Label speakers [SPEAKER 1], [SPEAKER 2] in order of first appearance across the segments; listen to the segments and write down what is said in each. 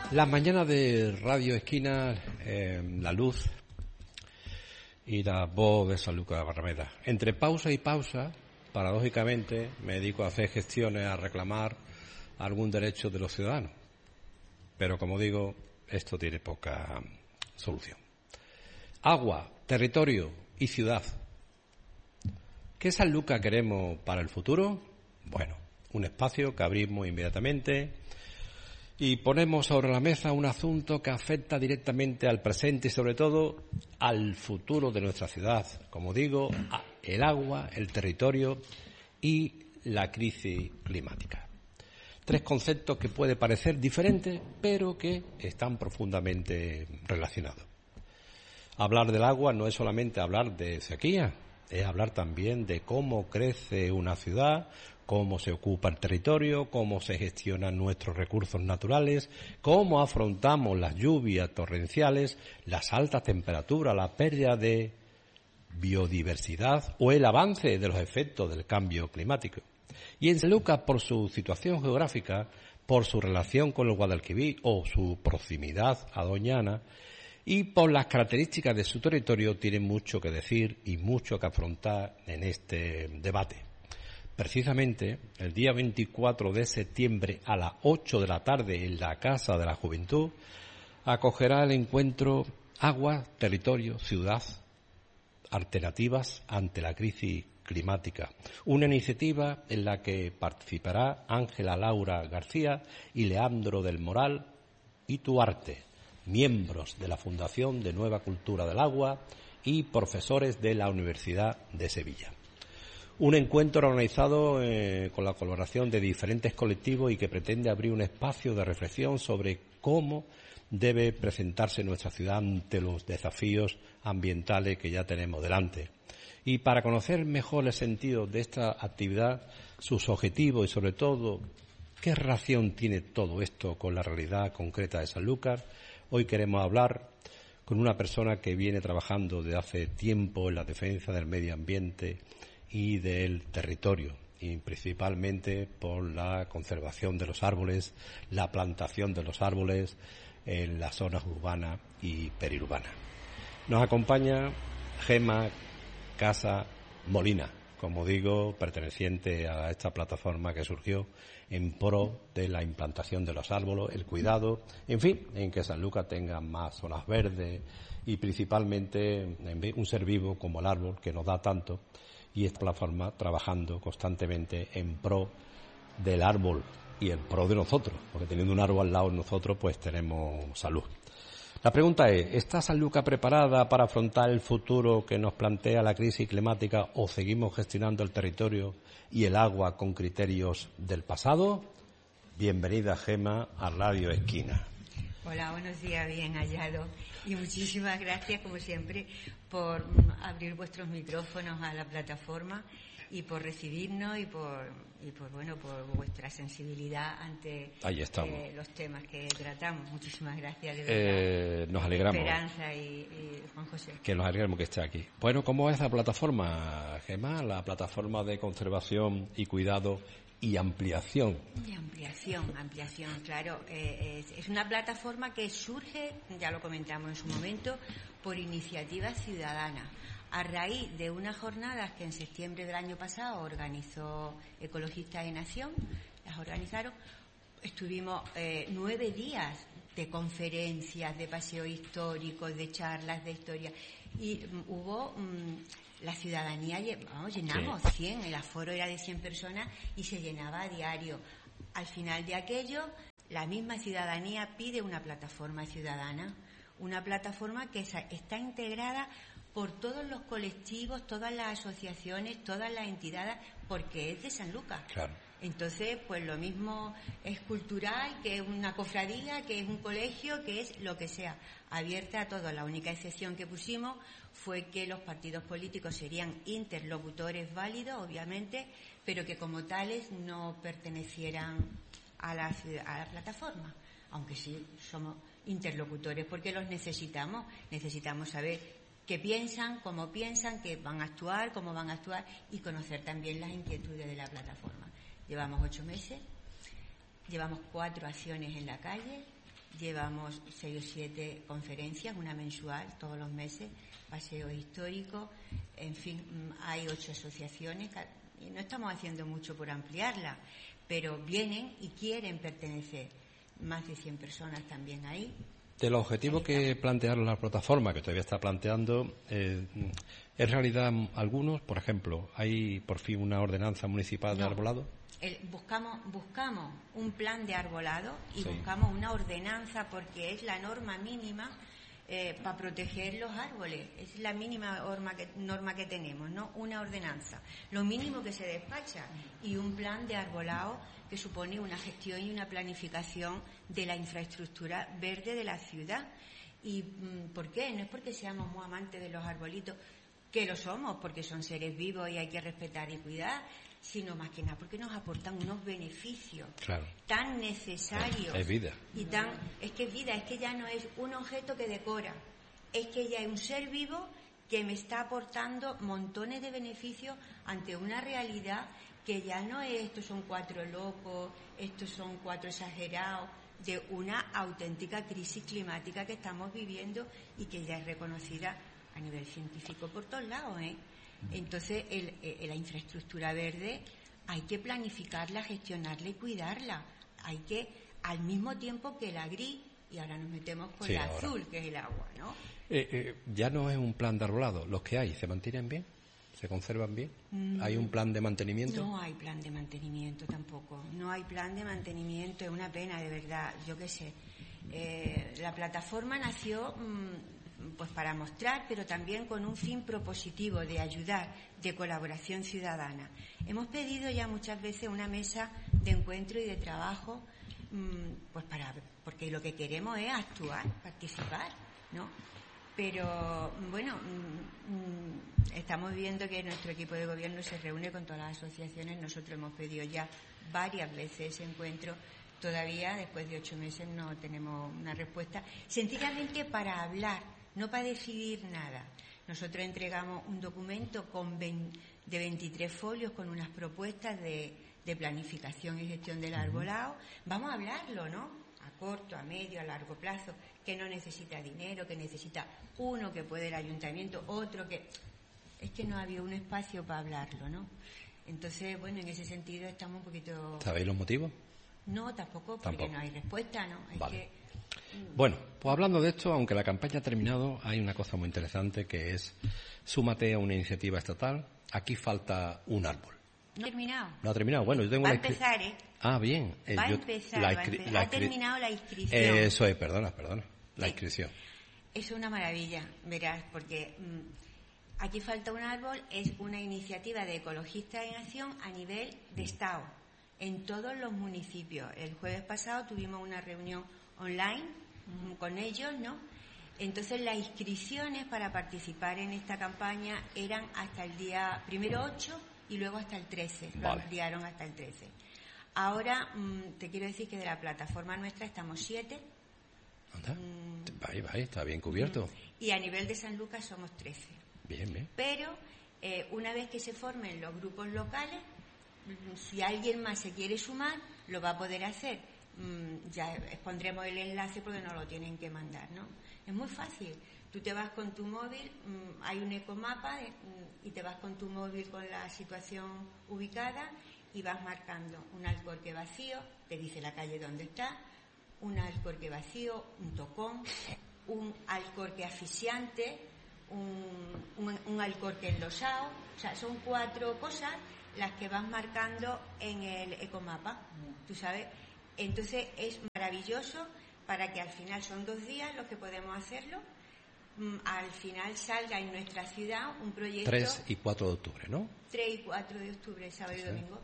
[SPEAKER 1] Las mañanas de Radio Esquina, la luz y la voz de Sanlúcar Barrameda. Entre pausa y pausa, paradójicamente, me dedico a hacer gestiones, a reclamar algún derecho de los ciudadanos. Pero, como digo, esto tiene poca solución. Agua, territorio y ciudad. ¿Qué Sanlúcar queremos para el futuro? Bueno, un espacio que abrimos inmediatamente y ponemos sobre la mesa un asunto que afecta directamente al presente y sobre todo al futuro de nuestra ciudad. Como digo, el agua, el territorio y la crisis climática. Tres conceptos que pueden parecer diferentes, pero que están profundamente relacionados. Hablar del agua no es solamente hablar de sequía, es hablar también de cómo crece una ciudad, cómo se ocupa el territorio, cómo se gestionan nuestros recursos naturales, cómo afrontamos las lluvias torrenciales, las altas temperaturas, la pérdida de biodiversidad o el avance de los efectos del cambio climático. Y en Sanlúcar, por su situación geográfica, por su relación con el Guadalquivir o su proximidad a Doñana, y por las características de su territorio, tiene mucho que decir y mucho que afrontar en este debate. Precisamente, el día 24 de septiembre a las 8 de la tarde en la Casa de la Juventud acogerá el encuentro Agua, Territorio, Ciudad, Alternativas ante la crisis climática. Una iniciativa en la que participará Ángela Laura García y Leandro del Moral y Tuarte, miembros de la Fundación de Nueva Cultura del Agua y profesores de la Universidad de Sevilla. Un encuentro organizado con la colaboración de diferentes colectivos y que pretende abrir un espacio de reflexión sobre cómo debe presentarse nuestra ciudad ante los desafíos ambientales que ya tenemos delante. Y para conocer mejor el sentido de esta actividad, sus objetivos y sobre todo qué relación tiene todo esto con la realidad concreta de Sanlúcar, hoy queremos hablar con una persona que viene trabajando desde hace tiempo en la defensa del medio ambiente y del territorio, y principalmente por la conservación de los árboles, la plantación de los árboles en las zonas urbanas y periurbanas. Nos acompaña Gemma Casa Molina, como digo, perteneciente a esta plataforma que surgió en pro de la implantación de los árboles, el cuidado, en fin, en que Sanlúcar tenga más zonas verdes y principalmente un ser vivo como el árbol que nos da tanto, y esta plataforma trabajando constantemente en pro del árbol y en pro de nosotros, porque teniendo un árbol al lado de nosotros pues tenemos salud. La pregunta es, ¿está Sanlúcar preparada para afrontar el futuro que nos plantea la crisis climática o seguimos gestionando el territorio y el agua con criterios del pasado? Bienvenida, Gemma, a Radio Esquina.
[SPEAKER 2] Hola, buenos días, bien hallado. Y muchísimas gracias, como siempre, por abrir vuestros micrófonos a la plataforma y por recibirnos y por vuestra sensibilidad ante los temas que tratamos. Muchísimas gracias, de verdad.
[SPEAKER 1] Nos alegramos.
[SPEAKER 2] Esperanza y Juan José.
[SPEAKER 1] Que nos alegramos que esté aquí. Bueno, ¿cómo es la plataforma, Gemma? La plataforma de conservación y cuidado y ampliación.
[SPEAKER 2] Y ampliación, claro. Es una plataforma que surge, ya lo comentamos en su momento, por iniciativa ciudadana. A raíz de unas jornadas que en septiembre del año pasado organizó Ecologistas en Acción, las organizaron, estuvimos 9 días de conferencias, de paseos históricos, de charlas de historia, y hubo la ciudadanía, llenamos 100, el aforo era de 100 personas y se llenaba a diario. Al final de aquello, la misma ciudadanía pide una plataforma ciudadana, una plataforma que está integrada por todos los colectivos, todas las asociaciones, todas las entidades, porque es de Sanlúcar.
[SPEAKER 1] Claro.
[SPEAKER 2] Entonces, pues lo mismo es cultural, que es una cofradía, que es un colegio, que es lo que sea, abierta a todo. La única excepción que pusimos fue que los partidos políticos serían interlocutores válidos, obviamente, pero que como tales no pertenecieran a la plataforma, aunque sí somos interlocutores porque los necesitamos saber qué piensan, cómo piensan, qué van a actuar, cómo van a actuar y conocer también las inquietudes de la plataforma. Llevamos 8 meses, llevamos 4 acciones en la calle llevamos 6 o 7 conferencias, una mensual, todos los meses, paseos históricos, en fin, hay 8 asociaciones, y no estamos haciendo mucho por ampliarla, pero vienen y quieren pertenecer. Más de 100 personas también ahí.
[SPEAKER 1] De los objetivos que plantearon la plataforma, que todavía está planteando, ¿en realidad algunos? Por ejemplo, ¿hay por fin una ordenanza municipal de arbolado?
[SPEAKER 2] Buscamos un plan de arbolado y buscamos una ordenanza porque es la norma mínima para proteger los árboles. Es la mínima norma que tenemos, ¿no? Una ordenanza. Lo mínimo que se despacha y un plan de arbolado que supone una gestión y una planificación de la infraestructura verde de la ciudad. ¿Y por qué? No es porque seamos muy amantes de los arbolitos, que lo somos, porque son seres vivos y hay que respetar y cuidar, sino más que nada porque nos aportan unos beneficios tan necesarios.
[SPEAKER 1] Es vida.
[SPEAKER 2] Es que es vida, es que ya no es un objeto que decora, es que ya es un ser vivo que me está aportando montones de beneficios ante una realidad que ya no es estos son 4 locos, estos son 4 exagerados, de una auténtica crisis climática que estamos viviendo y que ya es reconocida a nivel científico por todos lados, ¿eh? Entonces, la infraestructura verde hay que planificarla, gestionarla y cuidarla. Hay que, al mismo tiempo que la gris, y ahora nos metemos con la azul, que es el agua, ¿no?
[SPEAKER 1] Ya no es un plan de arbolado. ¿Los que hay se mantienen bien? ¿Se conservan bien? ¿Hay un plan de mantenimiento?
[SPEAKER 2] No hay plan de mantenimiento tampoco. No hay plan de mantenimiento. Es una pena, de verdad. Yo qué sé. La plataforma nació pues para mostrar, pero también con un fin propositivo de ayudar, de colaboración ciudadana. Hemos pedido ya muchas veces una mesa de encuentro y de trabajo, pues porque lo que queremos es actuar, participar, ¿no? Pero bueno, estamos viendo que nuestro equipo de gobierno se reúne con todas las asociaciones. Nosotros hemos pedido ya varias veces ese encuentro. Todavía, después de 8 meses, no tenemos una respuesta. Sencillamente para hablar, no para decidir nada. Nosotros entregamos un documento de 23 folios con unas propuestas de planificación y gestión del arbolado. Vamos a hablarlo, ¿no? A corto, a medio, a largo plazo, que no necesita dinero, que necesita uno que puede el ayuntamiento, otro que... Es que no había un espacio para hablarlo, ¿no? Entonces, bueno, en ese sentido estamos un poquito...
[SPEAKER 1] ¿Sabéis los motivos?
[SPEAKER 2] No, tampoco, porque no hay respuesta, ¿no?
[SPEAKER 1] Vale. Bueno, pues hablando de esto, aunque la campaña ha terminado, hay una cosa muy interesante que es súmate a una iniciativa estatal. Aquí falta un árbol.
[SPEAKER 2] No ha terminado.
[SPEAKER 1] No ha terminado. Bueno, yo tengo
[SPEAKER 2] va a empezar, ¿eh?
[SPEAKER 1] Ah, bien.
[SPEAKER 2] Va a empezar. Ha terminado la inscripción.
[SPEAKER 1] Eso es, perdona. La inscripción.
[SPEAKER 2] Es una maravilla, verás, porque aquí falta un árbol. Es una iniciativa de ecologistas en acción a nivel de Estado, en todos los municipios. El jueves pasado tuvimos una reunión online con ellos, ¿no? Entonces las inscripciones para participar en esta campaña eran hasta el día primero 8 y luego hasta el 13, lo ampliaron hasta el 13. Ahora te quiero decir que de la plataforma nuestra estamos 7.
[SPEAKER 1] ¿Anda? Vaya, está bien cubierto.
[SPEAKER 2] Y a nivel de San Lucas somos 13.
[SPEAKER 1] Bien.
[SPEAKER 2] Pero una vez que se formen los grupos locales, si alguien más se quiere sumar, lo va a poder hacer. Ya expondremos el enlace porque no lo tienen que mandar, ¿no? Es muy fácil. Tú te vas con tu móvil, hay un ecomapa y te vas con tu móvil con la situación ubicada y vas marcando un alcorque vacío, te dice la calle donde está, un alcorque vacío, un tocón, un alcorque asfixiante, un alcorque enlosado. O sea, son 4 cosas las que vas marcando en el ecomapa, tú sabes. Entonces es maravilloso para que al final son 2 días los que podemos hacerlo. Al final salga en nuestra ciudad un proyecto...
[SPEAKER 1] 3 y 4 de octubre, ¿no?
[SPEAKER 2] 3 y 4 de octubre, sábado y domingo.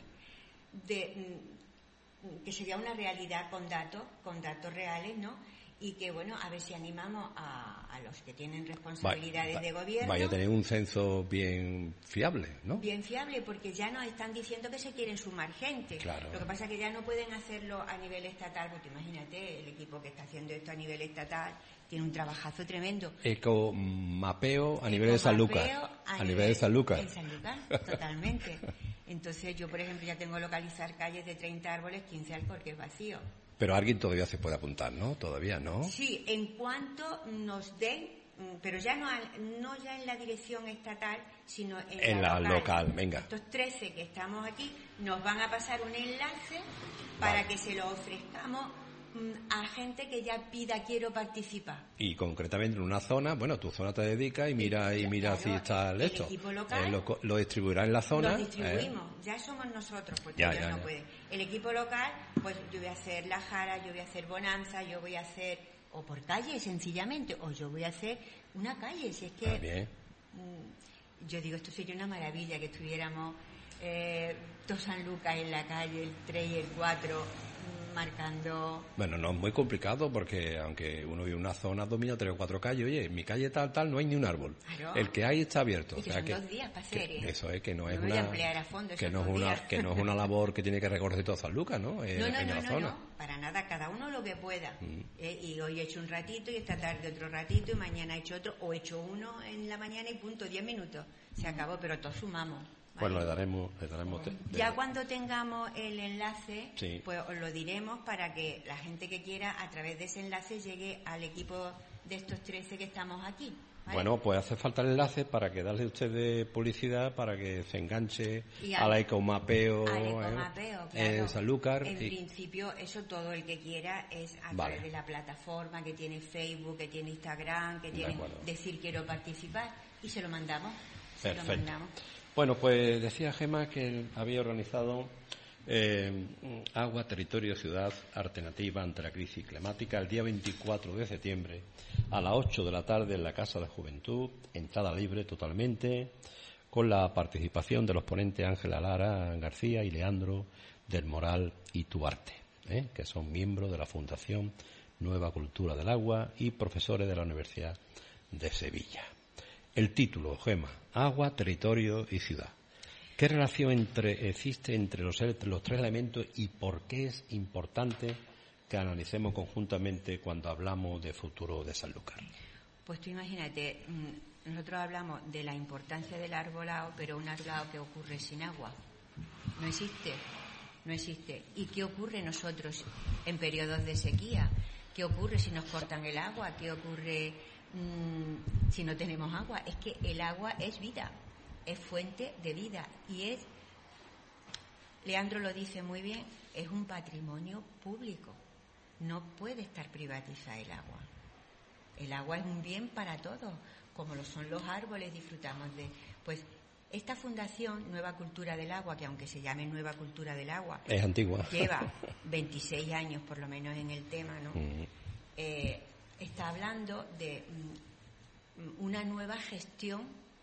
[SPEAKER 2] Que sería una realidad con datos reales, ¿no? Y que, bueno, a ver si animamos a los que tienen responsabilidades de gobierno. Vaya
[SPEAKER 1] a tener un censo bien fiable, ¿no?
[SPEAKER 2] Bien fiable, porque ya nos están diciendo que se quieren sumar gente.
[SPEAKER 1] Claro.
[SPEAKER 2] Lo que pasa es que ya no pueden hacerlo a nivel estatal, porque imagínate, el equipo que está haciendo esto a nivel estatal tiene un trabajazo tremendo.
[SPEAKER 1] Ecomapeo a nivel de San Lucas. A nivel de San Lucas.
[SPEAKER 2] En San Lucas, totalmente. Entonces yo, por ejemplo, ya tengo localizar calles de 30 árboles, 15 alcorques vacíos.
[SPEAKER 1] Pero alguien todavía se puede apuntar, ¿no? Todavía, ¿no?
[SPEAKER 2] Sí, en cuanto nos den, pero ya no ya en la dirección estatal, sino en la local.
[SPEAKER 1] Venga.
[SPEAKER 2] Estos 13 que estamos aquí nos van a pasar un enlace para que se lo ofrezcamos a gente que ya pida quiero participar.
[SPEAKER 1] Y concretamente en una zona, bueno, tu zona te dedica y mira
[SPEAKER 2] claro,
[SPEAKER 1] si está
[SPEAKER 2] el
[SPEAKER 1] esto.
[SPEAKER 2] Equipo local
[SPEAKER 1] lo distribuirá en la zona.
[SPEAKER 2] Lo distribuimos, ya somos nosotros, porque ellos no pueden. El equipo local, pues yo voy a hacer La Jara, yo voy a hacer Bonanza, yo voy a hacer, o por calle sencillamente, o yo voy a hacer una calle, si es que yo digo, esto sería una maravilla que estuviéramos todo San Lucas en la calle, el 3 y el 4 marcando.
[SPEAKER 1] Bueno, no es muy complicado porque aunque uno vive en una zona domina 3 o 4 calles, oye, en mi calle tal no hay ni un árbol.
[SPEAKER 2] Claro.
[SPEAKER 1] El que hay está abierto.
[SPEAKER 2] Y que son 2 días para hacer,
[SPEAKER 1] eso es que no es
[SPEAKER 2] voy a emplear a fondo
[SPEAKER 1] que no es una labor que tiene que recorrer todo San Lucas, ¿no?
[SPEAKER 2] No, para nada, cada uno lo que pueda. Y hoy he hecho un ratito y esta tarde otro ratito y mañana he hecho otro, o he hecho uno en la mañana y punto, 10 minutos. Se acabó, pero todos sumamos. ¿Vale?
[SPEAKER 1] Pues le daremos
[SPEAKER 2] ya cuando tengamos el enlace,
[SPEAKER 1] sí,
[SPEAKER 2] pues os lo diremos para que la gente que quiera a través de ese enlace llegue al equipo de estos 13 que estamos aquí. ¿Vale?
[SPEAKER 1] Bueno, pues hace falta el enlace para que darle ustedes publicidad, para que se enganche al ecomapeo,
[SPEAKER 2] claro.
[SPEAKER 1] En Sanlúcar.
[SPEAKER 2] En principio, eso todo el que quiera es a través de la plataforma que tiene Facebook, que tiene Instagram, que tiene decir quiero participar y se lo mandamos.
[SPEAKER 1] Perfecto. Bueno, pues decía Gemma que había organizado Agua, Territorio, Ciudad, Alternativa ante la crisis climática el día 24 de septiembre a las 8 de la tarde en la Casa de Juventud, entrada libre totalmente, con la participación de los ponentes Ángela Lara García y Leandro del Moral y Tuarte, que son miembros de la Fundación Nueva Cultura del Agua y profesores de la Universidad de Sevilla. El título, Gemma, Agua, Territorio y Ciudad. ¿Qué relación existe entre los 3 elementos y por qué es importante que analicemos conjuntamente cuando hablamos de futuro de Sanlúcar?
[SPEAKER 2] Pues tú imagínate, nosotros hablamos de la importancia del arbolado, pero un arbolado que ocurre sin agua. No existe. ¿Y qué ocurre nosotros en periodos de sequía? ¿Qué ocurre si nos cortan el agua? ¿Qué ocurre si no tenemos agua? Es que el agua es vida, es fuente de vida y Leandro lo dice muy bien, es un patrimonio público, no puede estar privatizada el agua. El agua es un bien para todos, como lo son los árboles, disfrutamos de. Pues esta fundación Nueva Cultura del Agua, que aunque se llame Nueva Cultura del Agua,
[SPEAKER 1] es antigua,
[SPEAKER 2] lleva 26 años por lo menos en el tema, ¿no? Está hablando de una nueva gestión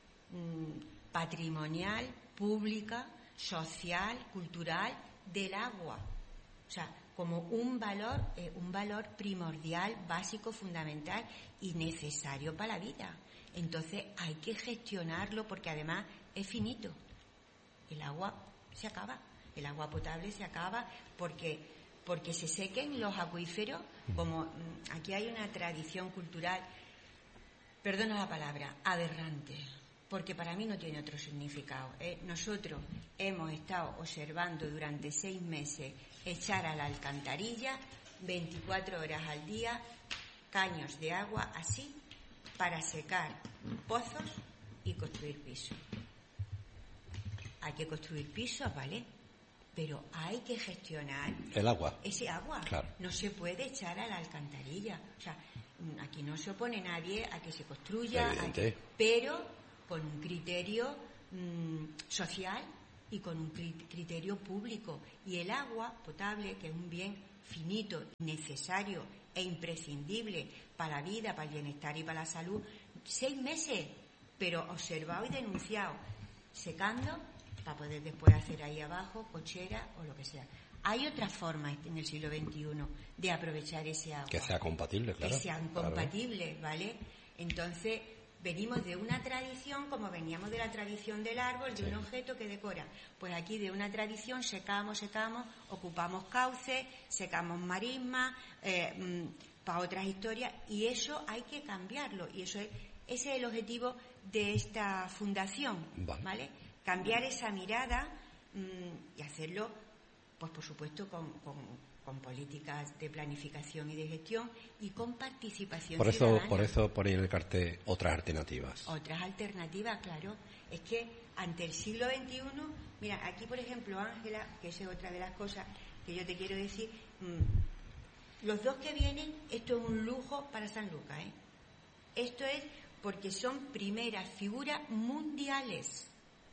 [SPEAKER 2] patrimonial, pública, social, cultural del agua. O sea, como un valor primordial, básico, fundamental y necesario para la vida. Entonces hay que gestionarlo porque además es finito. El agua se acaba, el agua potable se acaba porque se sequen los acuíferos, como aquí hay una tradición cultural, perdona la palabra, aberrante, porque para mí no tiene otro significado. Nosotros hemos estado observando durante 6 meses echar a la alcantarilla 24 horas al día caños de agua así para secar pozos y construir pisos. Hay que construir pisos, ¿vale? Pero hay que gestionar
[SPEAKER 1] el agua.
[SPEAKER 2] Ese agua.
[SPEAKER 1] Claro.
[SPEAKER 2] No se puede echar a la alcantarilla. O sea, aquí no se opone nadie a que se construya, pero con un criterio social y con un criterio público. Y el agua potable, que es un bien finito, necesario e imprescindible para la vida, para el bienestar y para la salud, 6 meses, pero observado y denunciado, secando, para poder después hacer ahí abajo cochera o lo que sea. Hay otras formas en el siglo XXI de aprovechar ese agua.
[SPEAKER 1] Que sea compatible, claro.
[SPEAKER 2] Que sean compatibles, ¿vale? Entonces, venimos de una tradición, como veníamos de la tradición del árbol, de un objeto que decora. Pues aquí de una tradición secamos, ocupamos cauces, secamos marismas, para otras historias, y eso hay que cambiarlo. Y ese es el objetivo de esta fundación, ¿vale? Cambiar esa mirada y hacerlo, pues por supuesto, con políticas de planificación y de gestión y con participación
[SPEAKER 1] Por
[SPEAKER 2] ciudadana.
[SPEAKER 1] eso ponéis en el cartel otras alternativas.
[SPEAKER 2] Otras alternativas, claro. Es que ante el siglo XXI, mira, aquí por ejemplo, Ángela, que esa es otra de las cosas que yo te quiero decir, los dos que vienen, esto es un lujo para Sanlúcar, ¿eh? Esto es porque son primeras figuras mundiales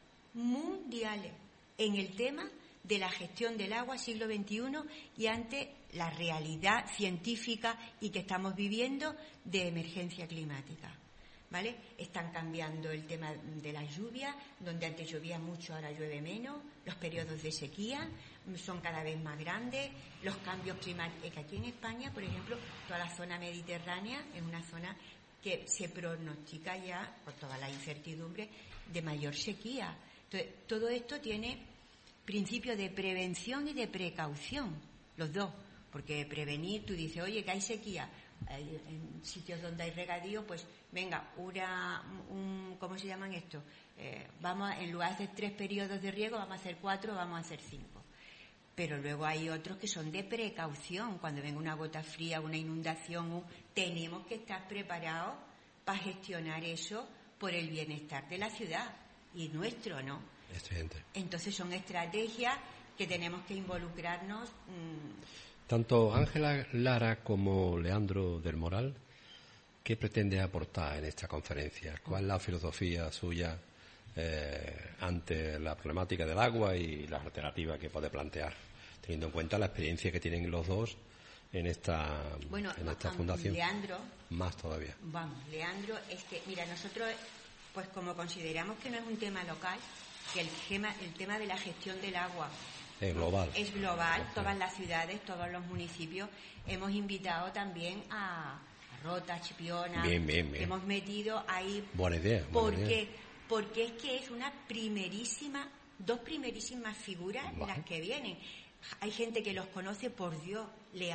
[SPEAKER 2] en el tema de la gestión del agua siglo XXI y ante la realidad científica y que estamos viviendo de emergencia climática, ¿vale? Están cambiando el tema de las lluvias, donde antes llovía mucho, ahora llueve menos, los periodos de sequía son cada vez más grandes, los cambios climáticos. Aquí en España, por ejemplo, toda la zona mediterránea es una zona que se pronostica ya, por toda la incertidumbre, de mayor sequía. Entonces, todo esto tiene principio de prevención y de precaución, los dos, porque prevenir, tú dices, oye, que hay sequía, en sitios donde hay regadío, pues venga, ¿cómo se llaman esto? En lugar de hacer 3 periodos de riego, vamos a hacer 4, vamos a hacer 5. Pero luego hay otros que son de precaución, cuando venga una gota fría, una inundación, tenemos que estar preparados para gestionar eso por el bienestar de la ciudad y nuestro, ¿no?
[SPEAKER 1] Excelente.
[SPEAKER 2] Entonces son estrategias que tenemos que involucrarnos.
[SPEAKER 1] Tanto Ángela Lara como Leandro del Moral, ¿qué pretende aportar en esta conferencia? ¿Cuál es la filosofía suya ante la problemática del agua y las alternativas que puede plantear, teniendo en cuenta la experiencia que tienen los dos en esta fundación?
[SPEAKER 2] Leandro,
[SPEAKER 1] más todavía.
[SPEAKER 2] Vamos, Leandro, es que, mira, nosotros, pues como consideramos que no es un tema local, que el tema de la gestión del agua
[SPEAKER 1] es global.
[SPEAKER 2] Es global, todas las ciudades, todos los municipios. Hemos invitado también a Rota, Chipiona,
[SPEAKER 1] bien.
[SPEAKER 2] que hemos metido ahí.
[SPEAKER 1] Buena idea.
[SPEAKER 2] Porque es que es dos primerísimas figuras las que vienen. Hay gente que los conoce, por Dios.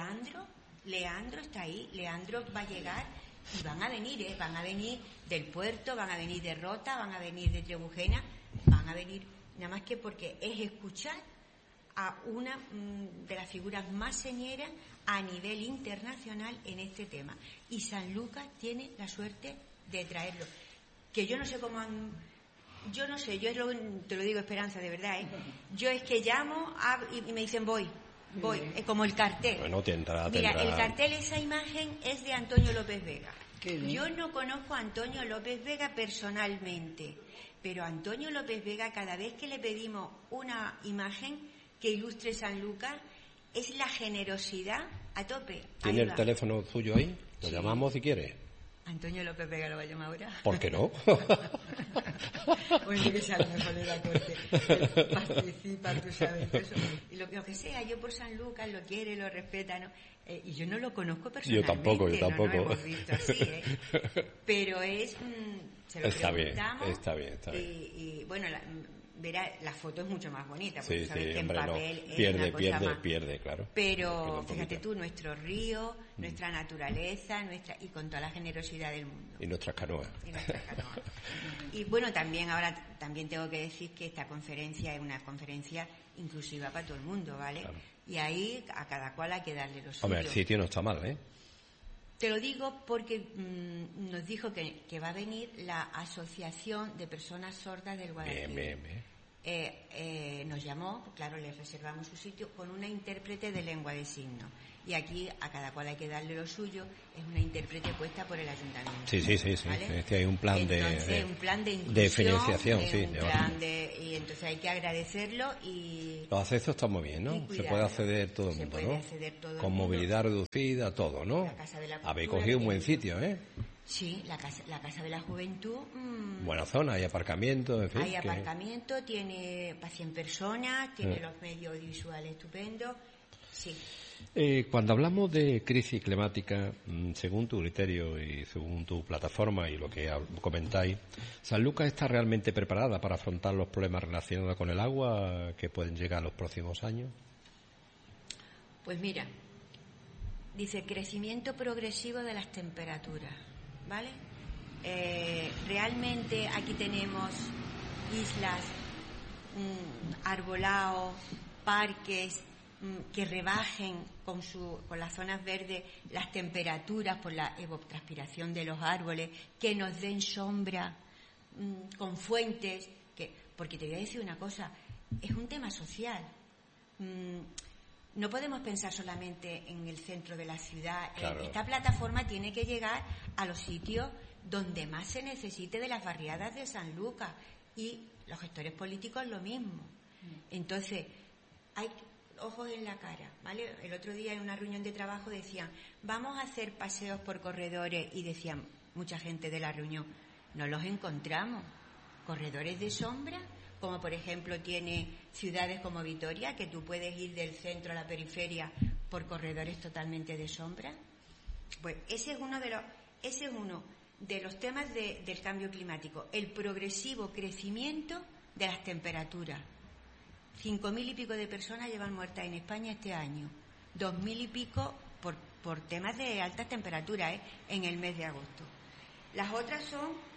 [SPEAKER 2] Leandro está ahí, Leandro va a llegar y van a venir del puerto, van a venir de Rota, van a venir de Trebujena, van a venir nada más que porque es escuchar a una de las figuras más señeras a nivel internacional en este tema. Y Sanlúcar tiene la suerte de traerlo. Que yo no sé cómo yo te lo digo, Esperanza, de verdad, ¿eh? Yo es que llamo y me dicen voy, es como el cartel.
[SPEAKER 1] Bueno, tendrá.
[SPEAKER 2] Mira, el cartel, esa imagen es de Antonio López Vega. Yo no conozco a Antonio López Vega personalmente, pero Antonio López Vega, cada vez que le pedimos una imagen que ilustre Sanlúcar, es la generosidad a tope.
[SPEAKER 1] ¿Tiene el teléfono suyo ahí? Lo llamamos si quiere.
[SPEAKER 2] Antonio López Vega lo va a llamar ahora.
[SPEAKER 1] ¿Por qué no?
[SPEAKER 2] Bueno, que sea lo mejor de la corte. Participa, tú sabes, eso. Y lo que sea, yo por Sanlúcar lo quiere, lo respeta, ¿no? Y yo no lo conozco personalmente.
[SPEAKER 1] Yo tampoco.
[SPEAKER 2] No hemos visto así, ¿eh? Pero se lo preguntamos.
[SPEAKER 1] Está bien.
[SPEAKER 2] Y bueno, verá, la foto es mucho más bonita, porque
[SPEAKER 1] Sí,
[SPEAKER 2] sabes que
[SPEAKER 1] hombre,
[SPEAKER 2] en papel
[SPEAKER 1] no.
[SPEAKER 2] es una cosa más.
[SPEAKER 1] Pierde, claro.
[SPEAKER 2] Pero fíjate tú, nuestro río, nuestra naturaleza, y con toda la generosidad del mundo.
[SPEAKER 1] Y nuestras canoas.
[SPEAKER 2] Y bueno, también tengo que decir que esta conferencia es una conferencia inclusiva para todo el mundo, ¿vale? Claro. Y ahí a cada cual hay que darle lo suyo.
[SPEAKER 1] Hombre, el sitio no está mal, ¿eh?
[SPEAKER 2] Te lo digo porque nos dijo que va a venir la Asociación de Personas Sordas del Guadalquivir. Bien. Nos llamó, claro, les reservamos su sitio con una intérprete de lengua de signos. Y aquí a cada cual hay que darle lo suyo, es una intérprete puesta por el ayuntamiento.
[SPEAKER 1] Sí.
[SPEAKER 2] ¿vale?
[SPEAKER 1] Hay un plan
[SPEAKER 2] un plan de inclusión,
[SPEAKER 1] de financiación,
[SPEAKER 2] y entonces hay que agradecerlo y...
[SPEAKER 1] Los accesos están muy bien, ¿no? Se puede acceder todo el mundo, ¿no? Con movilidad reducida, todo, ¿no?
[SPEAKER 2] La Casa de la Cultura,
[SPEAKER 1] habéis cogido un buen sitio, ¿eh?
[SPEAKER 2] Sí, la Casa de la Juventud.
[SPEAKER 1] Buena zona, hay aparcamiento, en fin.
[SPEAKER 2] Hay aparcamiento, tiene para 100 personas, tiene los medios audiovisuales estupendos. Sí.
[SPEAKER 1] Cuando hablamos de crisis climática, según tu criterio y según tu plataforma y lo que comentáis, ¿Sanlúcar está realmente preparada para afrontar los problemas relacionados con el agua que pueden llegar en los próximos años?
[SPEAKER 2] Pues mira, dice crecimiento progresivo de las temperaturas, ¿vale? Realmente aquí tenemos islas, arbolados, parques, que rebajen con las zonas verdes las temperaturas por la evapotranspiración de los árboles, que nos den sombra con fuentes, porque te voy a decir una cosa, es un tema social. No podemos pensar solamente en el centro de la ciudad.
[SPEAKER 1] Claro.
[SPEAKER 2] Esta plataforma tiene que llegar a los sitios donde más se necesite de las barriadas de Sanlúcar, y los gestores políticos lo mismo. Entonces, hay ojos en la cara, ¿vale? El otro día en una reunión de trabajo decían, vamos a hacer paseos por corredores, y decían mucha gente de la reunión, no los encontramos. Corredores de sombra, como por ejemplo tiene ciudades como Vitoria, que tú puedes ir del centro a la periferia por corredores totalmente de sombra. Pues ese es uno de los temas del cambio climático, el progresivo crecimiento de las temperaturas. 5.000 y pico de personas llevan muertas en España este año, 2.000 y pico por temas de altas temperaturas en el mes de agosto. Las otras son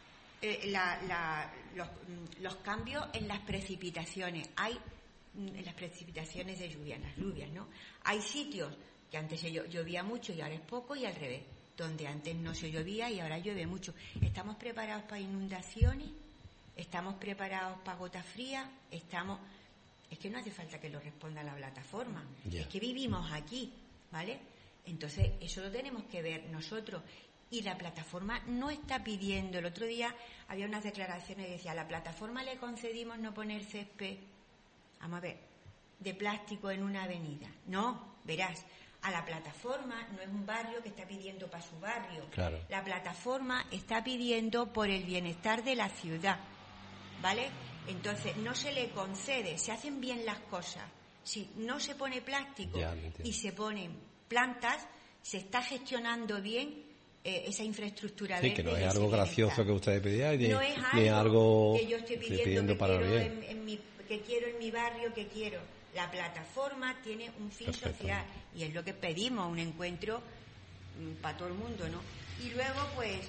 [SPEAKER 2] los cambios en las precipitaciones. Hay en las precipitaciones de lluvia, en las lluvias, ¿no? Hay sitios que antes llovía mucho y ahora es poco, y al revés, donde antes no se llovía y ahora llueve mucho. ¿Estamos preparados para inundaciones? ¿Estamos preparados para gotas frías? Es que no hace falta que lo responda la plataforma.
[SPEAKER 1] Yeah.
[SPEAKER 2] Es que vivimos aquí, ¿vale? Entonces, eso lo tenemos que ver nosotros. Y la plataforma no está pidiendo. El otro día había unas declaraciones que decía, a la plataforma le concedimos no poner césped, vamos a ver, de plástico en una avenida. No, verás, a la plataforma no es un barrio que está pidiendo para su barrio.
[SPEAKER 1] Claro.
[SPEAKER 2] La plataforma está pidiendo por el bienestar de la ciudad, ¿vale? Entonces no se le concede, se hacen bien las cosas. Si no se pone plástico y se ponen plantas, se está gestionando bien esa infraestructura verde.
[SPEAKER 1] Sí, que no es algo gracioso que ustedes pedían,
[SPEAKER 2] no es
[SPEAKER 1] ni algo
[SPEAKER 2] que yo estoy pidiendo
[SPEAKER 1] para
[SPEAKER 2] que quiero en mi barrio, que quiero. La plataforma tiene un fin social, y es lo que pedimos, un encuentro para todo el mundo, ¿no? Y luego, pues,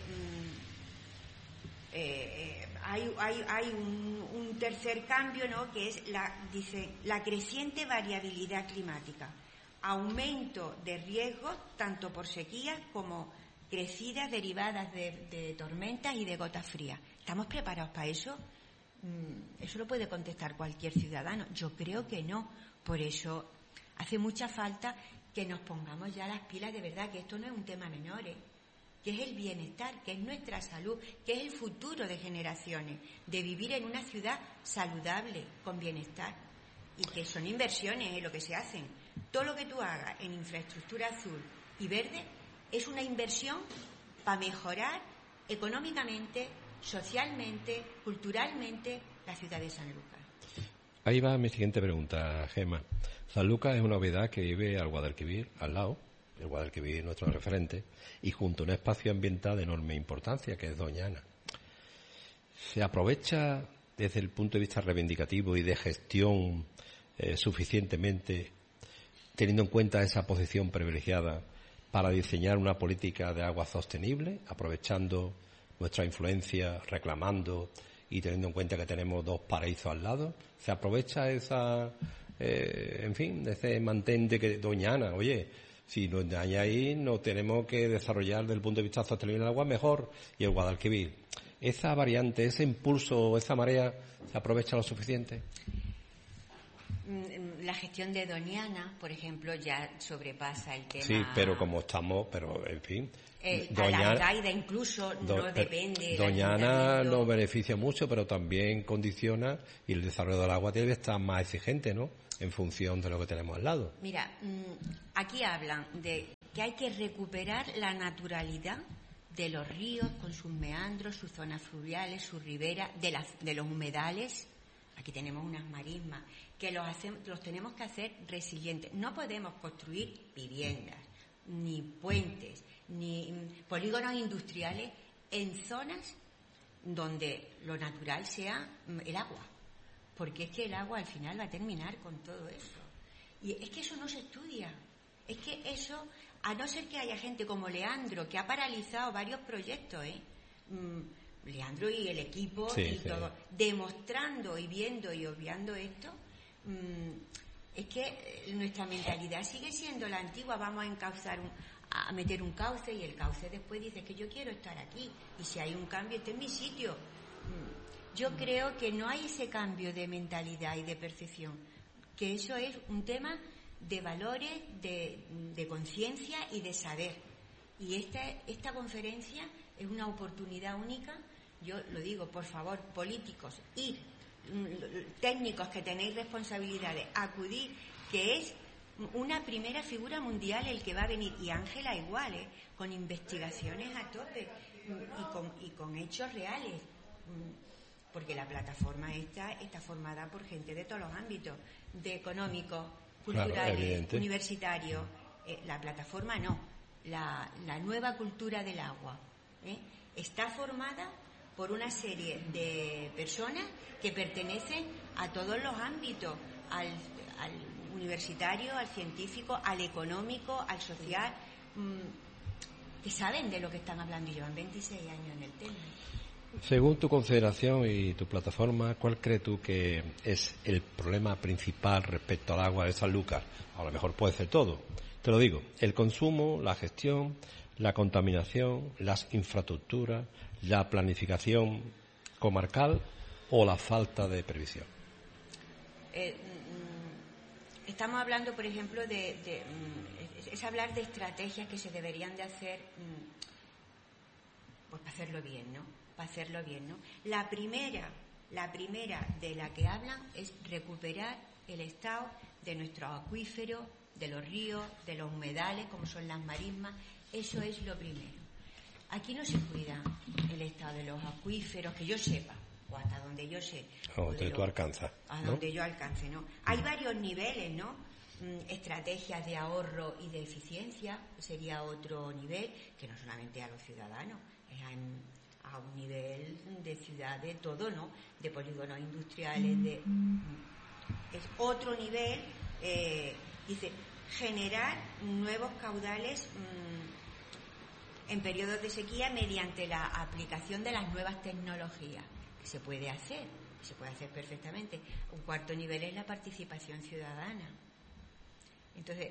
[SPEAKER 2] hay un tercer cambio, ¿no?, que es la creciente variabilidad climática, aumento de riesgos tanto por sequías como crecidas derivadas de tormentas y de gotas frías. ¿Estamos preparados para eso? Eso lo puede contestar cualquier ciudadano. Yo creo que no. Por eso hace mucha falta que nos pongamos ya las pilas de verdad, que esto no es un tema menor, que es el bienestar, que es nuestra salud, que es el futuro de generaciones, de vivir en una ciudad saludable, con bienestar, y que son inversiones lo que se hacen. Todo lo que tú hagas en infraestructura azul y verde es una inversión para mejorar económicamente, socialmente, culturalmente la ciudad de Sanlúcar.
[SPEAKER 1] Ahí va mi siguiente pregunta, Gemma. Sanlúcar es una novedad que vive al Guadalquivir, al lado. El Guadalquivir es nuestro referente, y junto a un espacio ambiental de enorme importancia, que es Doñana. ¿Se aprovecha desde el punto de vista reivindicativo y de gestión suficientemente, teniendo en cuenta esa posición privilegiada, para diseñar una política de agua sostenible, aprovechando nuestra influencia, reclamando y teniendo en cuenta que tenemos dos paraísos al lado? ¿Se aprovecha ese mantén de que Doñana, oye, si nos daña ahí, no tenemos que desarrollar desde el punto de vista sostenible el agua mejor, y el Guadalquivir? ¿Esa variante, ese impulso, esa marea, se aprovecha lo suficiente?
[SPEAKER 2] La gestión de Doñana, por ejemplo, ya sobrepasa el tema.
[SPEAKER 1] Sí, pero como estamos, en fin.
[SPEAKER 2] Doñana, la Alcaide incluso no depende.
[SPEAKER 1] Doñana nos beneficia mucho, pero también condiciona, y el desarrollo del agua tiene que estar más exigente, ¿no?, en función de lo que tenemos al lado.
[SPEAKER 2] Mira, aquí hablan de que hay que recuperar la naturalidad de los ríos con sus meandros, sus zonas fluviales, sus riberas, de los humedales. Aquí tenemos unas marismas que los tenemos que hacer resilientes. No podemos construir viviendas, ni puentes, ni polígonos industriales en zonas donde lo natural sea el agua, porque es que el agua al final va a terminar con todo eso. Y es que eso no se estudia. Es que eso, a no ser que haya gente como Leandro, que ha paralizado varios proyectos, Leandro y el equipo, todo, demostrando y viendo y obviando esto, Es que nuestra mentalidad sigue siendo la antigua, vamos a encauzar a meter un cauce, y el cauce después dice que yo quiero estar aquí, y si hay un cambio, este es mi sitio. Yo creo que no hay ese cambio de mentalidad y de percepción, que eso es un tema de valores, de conciencia y de saber. Y esta conferencia es una oportunidad única. Yo lo digo, por favor, políticos, técnicos que tenéis responsabilidades, acudir, que es una primera figura mundial el que va a venir, y Ángela igual, con investigaciones a tope y con hechos reales, porque la plataforma está formada por gente de todos los ámbitos, de económicos, culturales, claro, universitarios. La plataforma no, la nueva cultura del agua está formada por una serie de personas que pertenecen a todos los ámbitos, al universitario, al científico, al económico, al social, que saben de lo que están hablando y llevan 26 años en el tema.
[SPEAKER 1] Según tu consideración y tu plataforma, ¿cuál crees tú que es el problema principal respecto al agua de Sanlúcar? A lo mejor puede ser todo. Te lo digo, el consumo, la gestión, la contaminación, las infraestructuras, la planificación comarcal o la falta de previsión.
[SPEAKER 2] Estamos hablando, por ejemplo, es hablar de estrategias que se deberían de hacer, pues para hacerlo bien, ¿no? Para hacerlo bien, ¿no? La primera de la que hablan es recuperar el estado de nuestros acuíferos, de los ríos, de los humedales, como son las marismas. Eso es lo primero. Aquí no se cuida el estado de los acuíferos, que yo sepa, o hasta donde yo sé.
[SPEAKER 1] Donde tú alcanzas.
[SPEAKER 2] A donde yo alcance, ¿no? Hay varios niveles, ¿no? Estrategias de ahorro y de eficiencia sería otro nivel, que no solamente a los ciudadanos, es a un nivel de ciudad, de todo, ¿no? De polígonos industriales, es otro nivel, dice, generar nuevos caudales en periodos de sequía mediante la aplicación de las nuevas tecnologías, que se puede hacer perfectamente. Un cuarto nivel es la participación ciudadana. Entonces,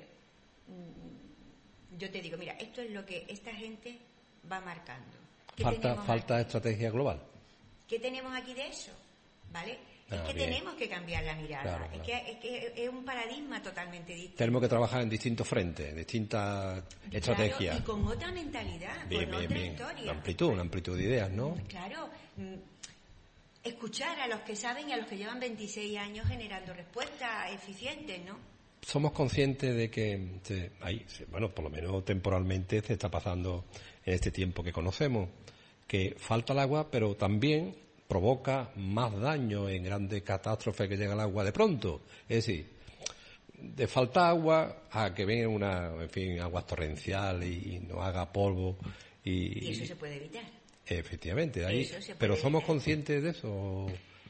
[SPEAKER 2] yo te digo, mira, esto es lo que esta gente va marcando.
[SPEAKER 1] Falta estrategia global.
[SPEAKER 2] ¿Qué tenemos aquí de eso? ¿Vale? Es que tenemos que cambiar la mirada. Claro. Es que es un paradigma totalmente distinto.
[SPEAKER 1] Tenemos que trabajar en distintos frentes, distintas estrategias.
[SPEAKER 2] Y con otra mentalidad, con otra historia.
[SPEAKER 1] Una amplitud de ideas, ¿no?
[SPEAKER 2] Claro. Escuchar a los que saben y a los que llevan 26 años generando respuestas eficientes, ¿no?
[SPEAKER 1] Somos conscientes de que por lo menos temporalmente se está pasando en este tiempo que conocemos, que falta el agua, pero también provoca más daño en grandes catástrofes que llega el agua de pronto. Es decir, de falta agua a que venga aguas torrenciales y no haga polvo.
[SPEAKER 2] Y eso se puede evitar.
[SPEAKER 1] Efectivamente, pero ¿somos conscientes de eso?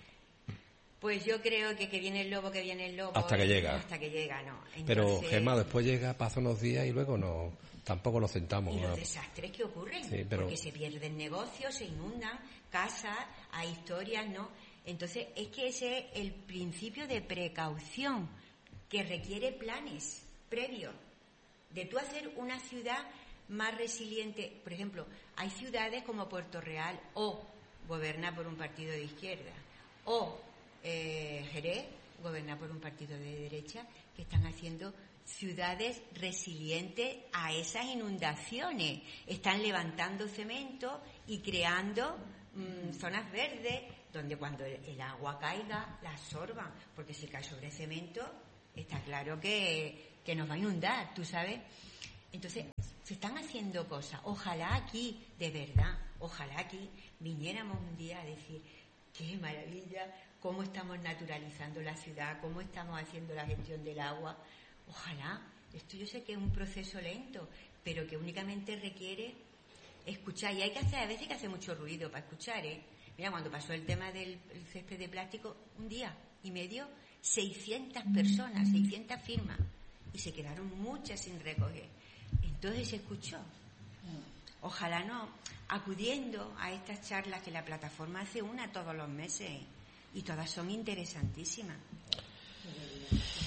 [SPEAKER 2] Pues yo creo que viene el lobo,
[SPEAKER 1] Hasta que llega.
[SPEAKER 2] ¿no? Entonces,
[SPEAKER 1] pero, Gemma, después llega, pasa unos días y luego no, tampoco nos sentamos.
[SPEAKER 2] Y los desastres que ocurren, porque se pierden negocios, se inundan casas, hay historias, ¿no? Entonces, es que ese es el principio de precaución que requiere planes previos, de tú hacer una ciudad más resiliente. Por ejemplo, hay ciudades como Puerto Real, o gobernada por un partido de izquierda, o Jerez, gobernada por un partido de derecha, que están haciendo ciudades resilientes a esas inundaciones. Están levantando cemento y creando zonas verdes donde cuando el agua caiga la absorban, porque si cae sobre cemento está claro que nos va a inundar, tú sabes. Entonces se están haciendo cosas. Ojalá aquí, de verdad, ojalá aquí viniéramos un día a decir qué maravilla, cómo estamos naturalizando la ciudad, cómo estamos haciendo la gestión del agua. Ojalá. Esto yo sé que es un proceso lento, pero que únicamente requiere escuchar. Y hay que hacer, a veces que hace mucho ruido para escuchar, ¿eh? Mira, cuando pasó el tema del césped de plástico, un día y medio, 600 personas, 600 firmas, y se quedaron muchas sin recoger. Entonces se escuchó. Ojalá no, acudiendo a estas charlas que la plataforma hace una todos los meses, y todas son interesantísimas.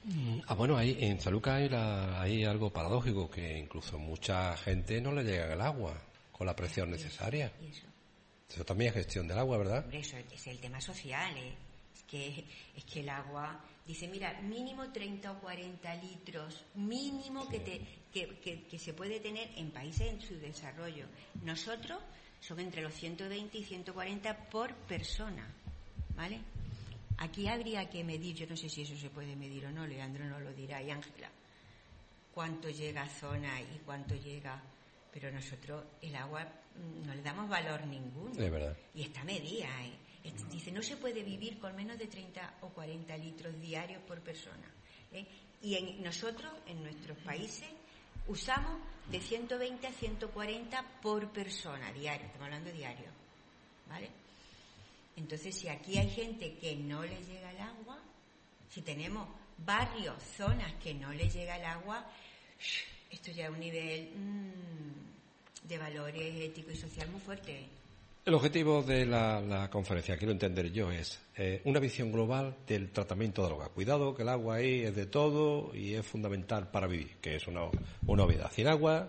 [SPEAKER 1] Bueno, ahí en Sanlúcar hay algo paradójico, que incluso mucha gente no le llega el agua con la presión necesaria. Eso también es gestión del agua, ¿verdad?
[SPEAKER 2] Hombre, eso es el tema social, ¿eh? Es que el agua, dice, mira, mínimo 30 o 40 litros, mínimo
[SPEAKER 1] Sí.
[SPEAKER 2] que se puede tener en países en su desarrollo. Nosotros son entre los 120 y 140 por persona, ¿vale? Aquí habría que medir, yo no sé si eso se puede medir o no, Leandro nos lo dirá, y Ángela, cuánto llega a zona y cuánto llega, pero nosotros el agua no le damos valor ninguno.
[SPEAKER 1] Es verdad.
[SPEAKER 2] Y está medida, ¿eh? Dice, no se puede vivir con menos de 30 o 40 litros diarios por persona, ¿eh? Y nosotros, en nuestros países, usamos de 120 a 140 por persona diario, estamos hablando diario, ¿vale? Entonces, si aquí hay gente que no le llega el agua, si tenemos barrios, zonas que no le llega el agua, esto ya es un nivel de valores éticos y social muy fuerte.
[SPEAKER 1] El objetivo de la conferencia, quiero entender yo, es una visión global del tratamiento del agua. Cuidado, que el agua ahí es de todo y es fundamental para vivir, que es una obviedad. Sin agua,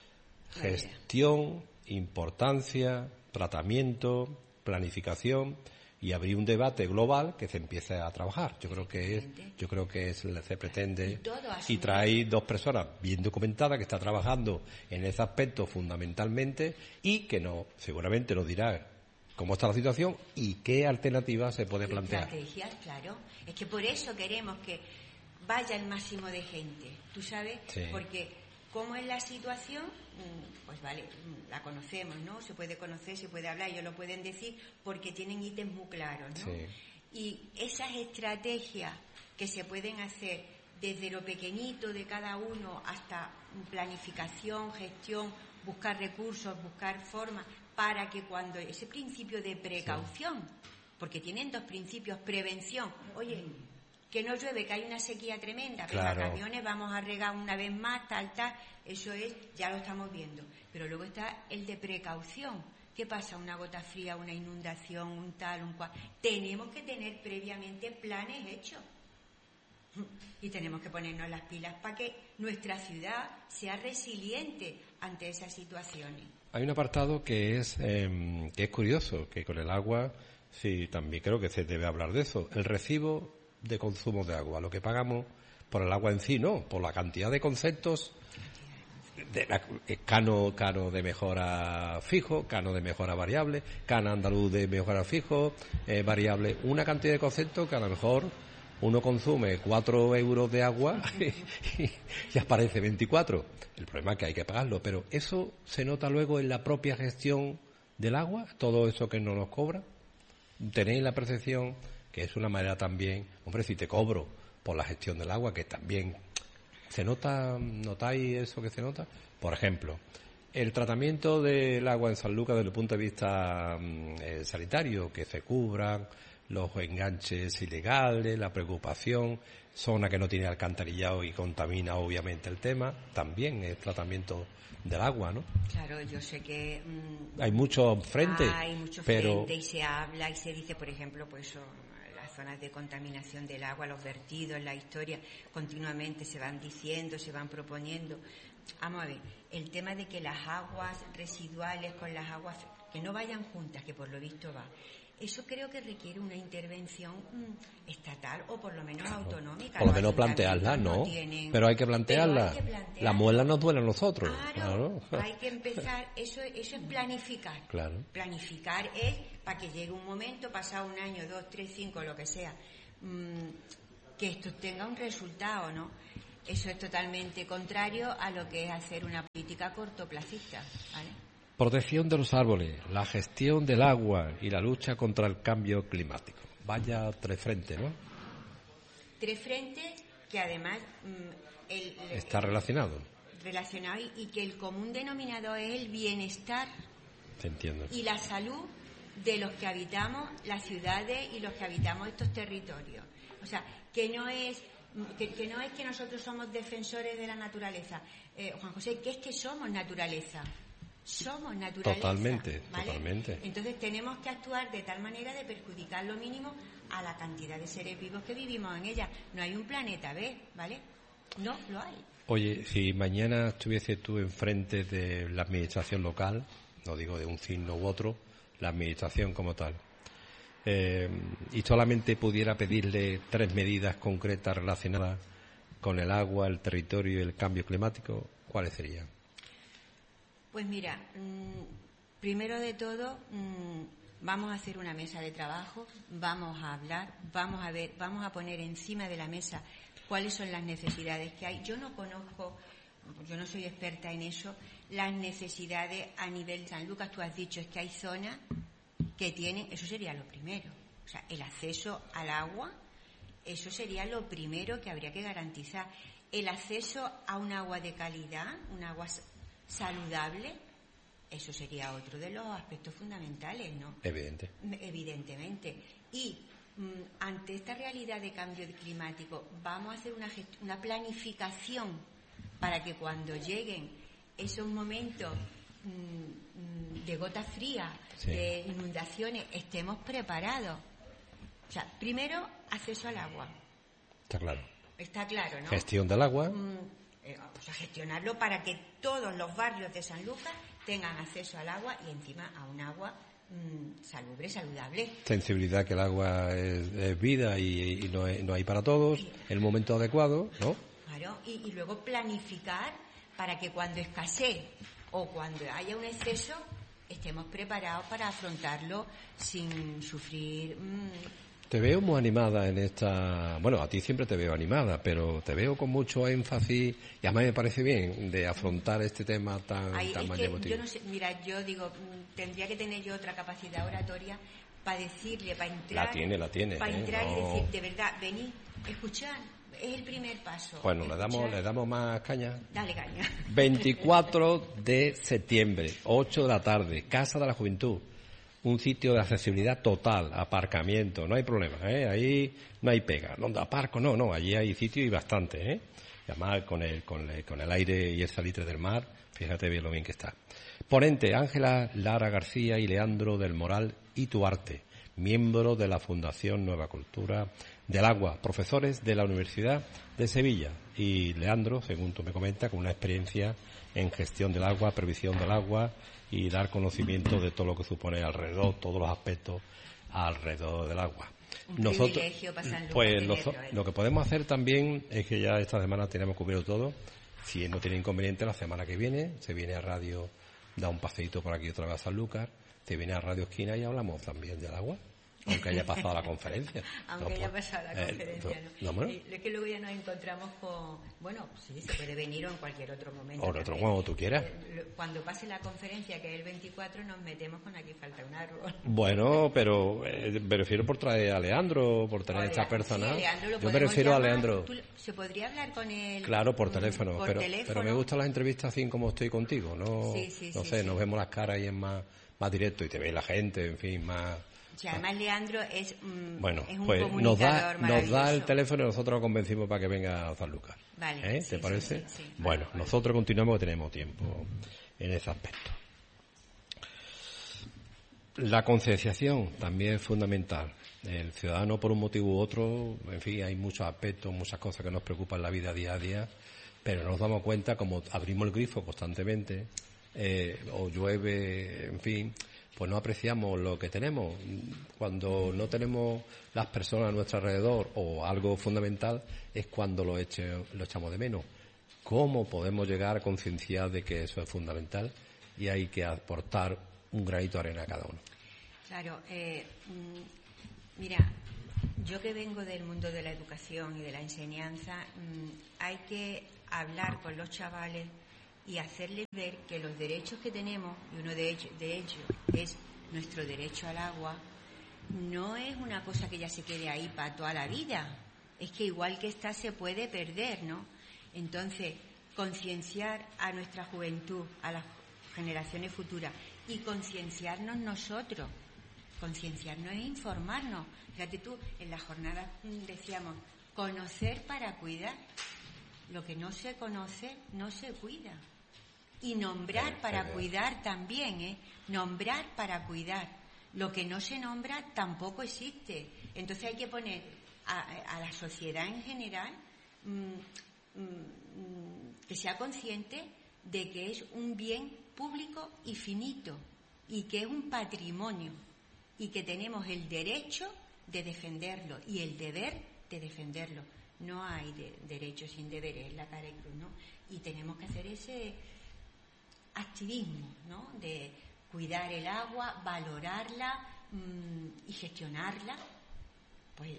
[SPEAKER 1] gestión, importancia, tratamiento, planificación y abrir un debate global que se empiece a trabajar. Yo creo que se pretende, y trae dos personas bien documentadas que están trabajando en ese aspecto fundamentalmente y que seguramente nos dirá cómo está la situación y qué alternativas se puede plantear.
[SPEAKER 2] Estrategias, claro. Es que por eso queremos que vaya el máximo de gente, ¿tú sabes?
[SPEAKER 1] Sí.
[SPEAKER 2] Porque ¿cómo es la situación? Pues vale, la conocemos, ¿no? Se puede conocer, se puede hablar, ellos lo pueden decir porque tienen ítems muy claros, ¿no?
[SPEAKER 1] Sí.
[SPEAKER 2] Y esas estrategias que se pueden hacer desde lo pequeñito de cada uno hasta planificación, gestión, buscar recursos, buscar formas, para que cuando ese principio de precaución, porque tienen dos principios, prevención, oye, que no llueve, que hay una sequía tremenda, que
[SPEAKER 1] Claro.
[SPEAKER 2] los camiones vamos a regar una vez más, tal, eso es, ya lo estamos viendo. Pero luego está el de precaución. ¿Qué pasa? Una gota fría, una inundación, un tal, un cual. Tenemos que tener previamente planes hechos. Y tenemos que ponernos las pilas para que nuestra ciudad sea resiliente ante esas situaciones.
[SPEAKER 1] Hay un apartado que es curioso, que con el agua, sí, también creo que se debe hablar de eso. El recibo de consumo de agua, lo que pagamos por el agua en sí, no, por la cantidad de conceptos, cano de mejora fijo, cano de mejora variable, cano andaluz de mejora fijo, variable, una cantidad de conceptos que a lo mejor uno consume 4 euros de agua y aparece 24. El problema es que hay que pagarlo, pero eso se nota luego en la propia gestión del agua, todo eso que no nos cobra. ¿Tenéis la percepción que es una manera también, hombre, si te cobro por la gestión del agua, que también se nota, notáis eso que se nota? Por ejemplo, el tratamiento del agua en Sanlúcar desde el punto de vista sanitario, que se cubran los enganches ilegales, la preocupación, zona que no tiene alcantarillado y contamina obviamente el tema, también es tratamiento del agua, ¿no?
[SPEAKER 2] Claro, yo sé que
[SPEAKER 1] hay muchos frentes,
[SPEAKER 2] hay muchos
[SPEAKER 1] pero
[SPEAKER 2] frentes y se habla y se dice, por ejemplo, pues eso, las zonas de contaminación del agua, los vertidos, la historia, continuamente se van diciendo, se van proponiendo. Vamos a ver, el tema de que las aguas residuales con las aguas que no vayan juntas, que por lo visto va, eso creo que requiere una intervención estatal o por lo menos autonómica.
[SPEAKER 1] Por lo menos plantearla, ¿no? Pero hay que plantearla. La muela nos duele a nosotros.
[SPEAKER 2] Claro. Hay que empezar, eso es planificar.
[SPEAKER 1] Claro.
[SPEAKER 2] Planificar es para que llegue un momento, pasado 1 año, 2, 3, 5, lo que sea, que esto tenga un resultado, ¿no? Eso es totalmente contrario a lo que es hacer una política cortoplacista, ¿vale?
[SPEAKER 1] Protección de los árboles, la gestión del agua y la lucha contra el cambio climático. Vaya 3 frentes, ¿no?
[SPEAKER 2] 3 frentes que además
[SPEAKER 1] está relacionado
[SPEAKER 2] y que el común denominador es el bienestar.
[SPEAKER 1] Te entiendo.
[SPEAKER 2] Y la salud de los que habitamos las ciudades y los que habitamos estos territorios. O sea, que no es que nosotros somos defensores de la naturaleza, Juan José, que es que somos naturaleza. somos naturaleza.
[SPEAKER 1] Totalmente,
[SPEAKER 2] ¿vale?
[SPEAKER 1] totalmente.
[SPEAKER 2] Entonces tenemos que actuar de tal manera de perjudicar lo mínimo a la cantidad de seres vivos que vivimos en ella. No hay un planeta B, ¿vale? No lo hay.
[SPEAKER 1] Oye, si mañana estuviese tú enfrente de la administración local, no digo de un signo u otro, la administración como tal, y solamente pudiera pedirle 3 medidas concretas relacionadas con el agua, el territorio y el cambio climático, ¿cuáles serían?
[SPEAKER 2] Pues mira, primero de todo, vamos a hacer una mesa de trabajo, vamos a hablar, vamos a ver, vamos a poner encima de la mesa cuáles son las necesidades que hay. Yo no conozco, yo no soy experta en eso, las necesidades a nivel Sanlúcar. Tú has dicho es que hay zonas que tienen, eso sería lo primero, o sea, el acceso al agua, eso sería lo primero que habría que garantizar. El acceso a un agua de calidad, un agua saludable, eso sería otro de los aspectos fundamentales, ¿no? Evidentemente. Y ante esta realidad de cambio climático, vamos a hacer una planificación para que cuando lleguen esos momentos de gotas frías, sí, de inundaciones, estemos preparados. O sea, primero, acceso al agua.
[SPEAKER 1] Está claro.
[SPEAKER 2] Está claro, ¿no?
[SPEAKER 1] Gestión del agua.
[SPEAKER 2] Pues a gestionarlo para que todos los barrios de Sanlúcar tengan acceso al agua y encima a un agua salubre, saludable.
[SPEAKER 1] Sensibilidad que el agua es vida y no hay para todos, el momento adecuado, ¿no?
[SPEAKER 2] Claro, y luego planificar para que cuando escasee o cuando haya un exceso estemos preparados para afrontarlo sin sufrir.
[SPEAKER 1] Te veo muy animada en esta... Bueno, a ti siempre te veo animada, pero te veo con mucho énfasis y además me parece bien de afrontar este tema tan emotivo.
[SPEAKER 2] Yo no sé, mira, yo digo, tendría que tener yo otra capacidad oratoria para decirle, para entrar...
[SPEAKER 1] La tiene.
[SPEAKER 2] Para entrar y decir, de verdad, venid, escuchad, es el primer paso.
[SPEAKER 1] Bueno, le damos más caña.
[SPEAKER 2] Dale caña.
[SPEAKER 1] 24 de septiembre, 8 de la tarde, Casa de la Juventud. Un sitio de accesibilidad total, aparcamiento, no hay problema, ahí no hay pega. ¿Dónde aparco? No, allí hay sitio y bastante, Y además con el aire y el salitre del mar, fíjate bien lo bien que está. Ponente, Ángela Lara García y Leandro del Moral y Tuarte, miembros de la Fundación Nueva Cultura del Agua, profesores de la Universidad de Sevilla. Y Leandro, según tú me comentas, con una experiencia en gestión del agua, previsión del agua y dar conocimiento de todo lo que supone alrededor, todos los aspectos alrededor del agua. Nosotros, pues lo que podemos hacer también es que ya esta semana tenemos cubierto todo. Si no tiene inconveniente, la semana que viene se viene a radio, da un paseíto por aquí otra vez a Sanlúcar, se viene a Radio Esquina y hablamos también del agua. Aunque haya pasado la conferencia.
[SPEAKER 2] Haya pasado la conferencia, ¿no? Es que luego ya nos encontramos con... Bueno, sí, se puede venir o en cualquier otro momento.
[SPEAKER 1] O en otro cuando tú quieras.
[SPEAKER 2] Cuando pase la conferencia, que es el 24, nos metemos con aquí falta un árbol.
[SPEAKER 1] Bueno, pero me refiero por traer a Leandro, por traer a esta persona. Sí, yo me refiero a Leandro.
[SPEAKER 2] ¿Se podría hablar con él?
[SPEAKER 1] Claro, por teléfono. Pero me gustan las entrevistas así como estoy contigo. No sé, nos vemos las caras y es más directo y te ve la gente, en fin, más...
[SPEAKER 2] Y además Leandro es un
[SPEAKER 1] pues
[SPEAKER 2] comunicador
[SPEAKER 1] nos da el teléfono y nosotros lo convencimos para que venga a Sanlúcar.
[SPEAKER 2] Vale.
[SPEAKER 1] ¿Te parece?
[SPEAKER 2] Sí.
[SPEAKER 1] Bueno, vale. Nosotros continuamos porque tenemos tiempo en ese aspecto. La concienciación también es fundamental. El ciudadano, por un motivo u otro, en fin, hay muchos aspectos, muchas cosas que nos preocupan en la vida día a día, pero nos damos cuenta, como abrimos el grifo constantemente, o llueve, en fin... pues no apreciamos lo que tenemos. Cuando no tenemos las personas a nuestro alrededor o algo fundamental es cuando lo echamos de menos. ¿Cómo podemos llegar a concienciar de que eso es fundamental y hay que aportar un granito de arena a cada uno?
[SPEAKER 2] Claro, mira, yo que vengo del mundo de la educación y de la enseñanza, hay que hablar con los chavales y hacerles ver que los derechos que tenemos, y uno de ellos es nuestro derecho al agua, no es una cosa que ya se quede ahí para toda la vida. Es que igual que está se puede perder, ¿no? Entonces, concienciar a nuestra juventud, a las generaciones futuras, y concienciarnos nosotros. Concienciarnos es informarnos. Fíjate tú, en la jornada decíamos, conocer para cuidar. Lo que no se conoce, no se cuida. Y nombrar para cuidar también, ¿eh? Nombrar para cuidar. Lo que no se nombra tampoco existe. Entonces hay que poner a la sociedad en general que sea consciente de que es un bien público y finito y que es un patrimonio y que tenemos el derecho de defenderlo y el deber de defenderlo. No hay derecho sin deberes, es la cara y cruz, ¿no? Y tenemos que hacer ese activismo, ¿no? De cuidar el agua, valorarla y gestionarla, pues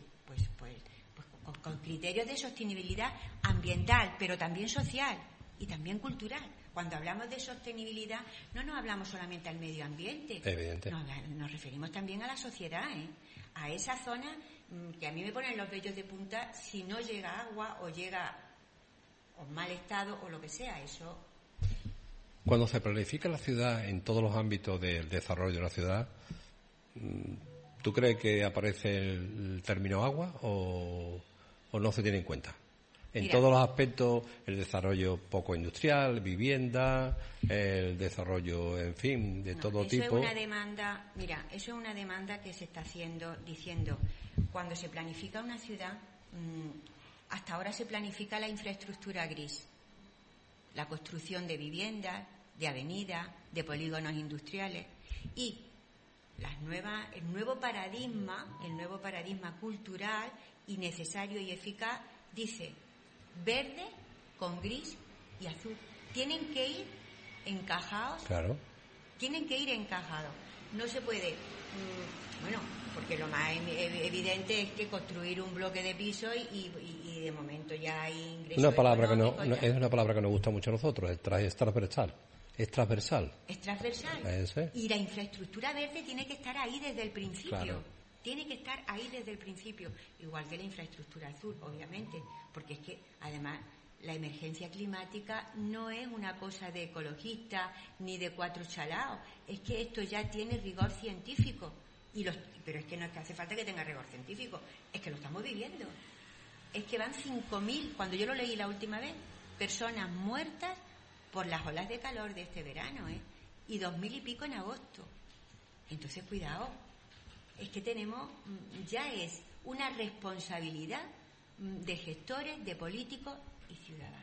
[SPEAKER 2] con criterios de sostenibilidad ambiental, pero también social y también cultural. Cuando hablamos de sostenibilidad, no nos hablamos solamente al medio ambiente.
[SPEAKER 1] Evidente.
[SPEAKER 2] Nos referimos también a la sociedad, ¿eh? A esa zona que a mí me ponen los vellos de punta si no llega agua o llega en mal estado o lo que sea. Eso.
[SPEAKER 1] Cuando se planifica la ciudad en todos los ámbitos del desarrollo de la ciudad, ¿tú crees que aparece el término agua o no se tiene en cuenta? En todos los aspectos, el desarrollo poco industrial, vivienda, el desarrollo, en fin, de todo tipo.
[SPEAKER 2] Eso es una demanda, eso es una demanda que se está haciendo, diciendo, cuando se planifica una ciudad, hasta ahora se planifica la infraestructura gris, la construcción de viviendas, de avenidas, de polígonos industriales y el nuevo paradigma cultural y necesario y eficaz dice verde con gris y azul. Tienen que ir encajados.
[SPEAKER 1] Claro.
[SPEAKER 2] Tienen que ir encajados. No se puede, porque lo más evidente es que construir un bloque de piso y de momento ya hay ingresos.
[SPEAKER 1] Es una palabra que nos gusta mucho a nosotros, es transversal. Es transversal.
[SPEAKER 2] Es transversal.
[SPEAKER 1] ¿Ese?
[SPEAKER 2] Y la infraestructura verde tiene que estar ahí desde el principio.
[SPEAKER 1] Claro.
[SPEAKER 2] Tiene que estar ahí desde el principio. Igual que la infraestructura azul, obviamente. Porque es que, además, la emergencia climática no es una cosa de ecologistas ni de cuatro chalaos. Es que esto ya tiene rigor científico. Pero es que no es que hace falta que tenga rigor científico. Es que lo estamos viviendo. Es que van 5.000, cuando yo lo leí la última vez, personas muertas por las olas de calor de este verano, y 2.000 y pico en agosto. Entonces, cuidado, es que tenemos, ya es una responsabilidad de gestores, de políticos y ciudadanos.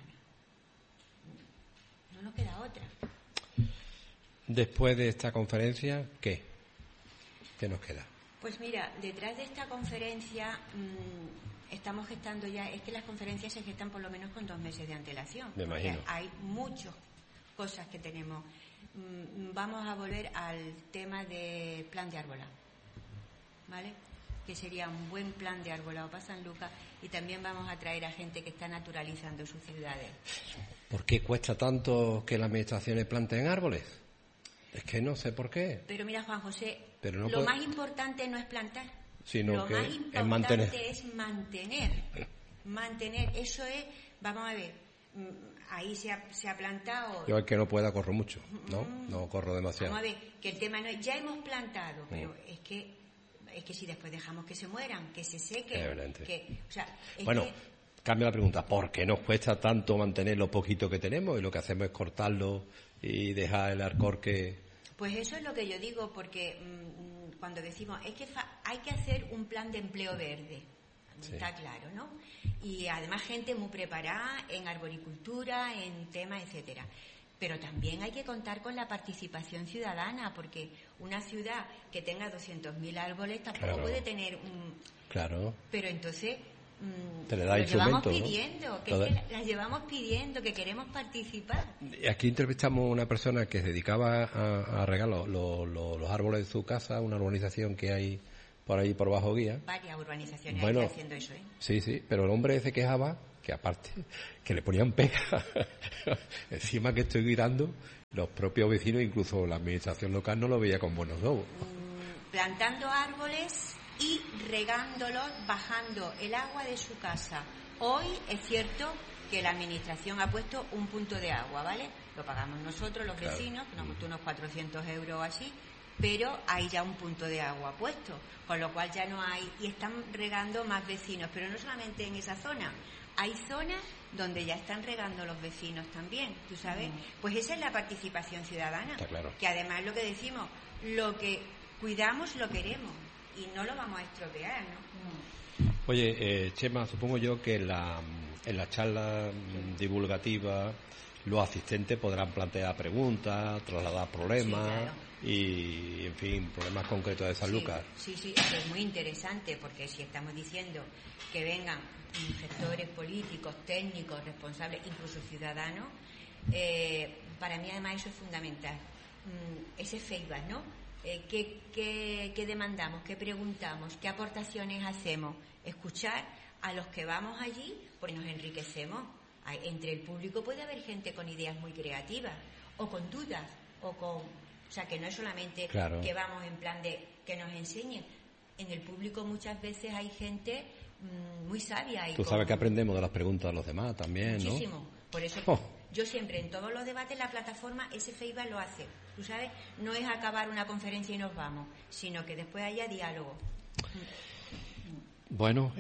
[SPEAKER 2] No nos queda otra.
[SPEAKER 1] Después de esta conferencia, ¿qué? ¿Qué nos queda?
[SPEAKER 2] Pues mira, detrás de esta conferencia estamos gestando ya, es que las conferencias se gestan por lo menos con 2 meses de antelación.
[SPEAKER 1] Me imagino.
[SPEAKER 2] Hay muchas cosas que tenemos. Vamos a volver al tema del plan de arbolado, ¿vale? Que sería un buen plan de arbolado para San Lucas, y también vamos a traer a gente que está naturalizando sus ciudades.
[SPEAKER 1] ¿Por qué cuesta tanto que las administraciones planten árboles? Es que no sé por qué.
[SPEAKER 2] Pero mira, Juan José, más importante no es plantar,
[SPEAKER 1] sino
[SPEAKER 2] lo
[SPEAKER 1] que
[SPEAKER 2] más importante es mantener. Eso es, vamos a ver, ahí se ha plantado.
[SPEAKER 1] Yo es que no pueda corro mucho, no corro demasiado.
[SPEAKER 2] Vamos a ver, que el tema no es, ya hemos plantado, pero es que si después dejamos que se mueran, que se sequen,
[SPEAKER 1] cambia la pregunta, ¿por qué nos cuesta tanto mantener lo poquito que tenemos y lo que hacemos es cortarlo y dejar el alcorque?
[SPEAKER 2] Pues eso es lo que yo digo, porque cuando decimos es que hay que hacer un plan de empleo verde, está claro, ¿no? Y además gente muy preparada en arboricultura, en temas, etcétera. Pero también hay que contar con la participación ciudadana, porque una ciudad que tenga 200.000 árboles tampoco puede tener un...
[SPEAKER 1] Claro.
[SPEAKER 2] Pero entonces
[SPEAKER 1] te le da instrumento,
[SPEAKER 2] las llevamos pidiendo, que queremos participar.
[SPEAKER 1] Aquí entrevistamos a una persona que se dedicaba a regar los árboles de su casa, una urbanización que hay por ahí por Bajo Guía.
[SPEAKER 2] Varias urbanizaciones hay haciendo eso,
[SPEAKER 1] Sí, pero el hombre se quejaba que aparte, que le ponían pega. Encima que estoy gritando, los propios vecinos, incluso la administración local, no lo veía con buenos ojos.
[SPEAKER 2] Plantando árboles y regándolos, bajando el agua de su casa. Hoy es cierto que la administración ha puesto un punto de agua, ¿vale? Lo pagamos nosotros, los vecinos, que nos costó unos 400 euros así, pero hay ya un punto de agua puesto, con lo cual ya no hay, y están regando más vecinos, pero no solamente en esa zona, Hay zonas donde ya están regando los vecinos también, ¿tú sabes? Pues esa es la participación ciudadana.
[SPEAKER 1] Está claro.
[SPEAKER 2] Que además lo que decimos, lo que cuidamos lo queremos y no lo vamos a estropear, ¿no?
[SPEAKER 1] Oye, Chema, supongo yo que en la charla divulgativa los asistentes podrán plantear preguntas, trasladar problemas,
[SPEAKER 2] sí, claro.
[SPEAKER 1] Y, en fin, problemas concretos de San Lucas.
[SPEAKER 2] Sí, es muy interesante porque si estamos diciendo que vengan gestores políticos, técnicos, responsables, incluso ciudadanos, para mí además eso es fundamental. Ese feedback, ¿no? ¿Qué demandamos? ¿Qué preguntamos? ¿Qué aportaciones hacemos? Escuchar a los que vamos allí, pues nos enriquecemos. Entre el público puede haber gente con ideas muy creativas, o con dudas, o sea, que no es solamente que vamos en plan de que nos enseñen. En el público muchas veces hay gente muy sabia. Y
[SPEAKER 1] tú sabes que aprendemos de las preguntas de los demás también, ¿no?
[SPEAKER 2] Muchísimo. Por eso yo siempre, en todos los debates, la plataforma, ese feedback lo hace. Tú sabes, no es acabar una conferencia y nos vamos, sino que después haya diálogo.
[SPEAKER 1] Bueno,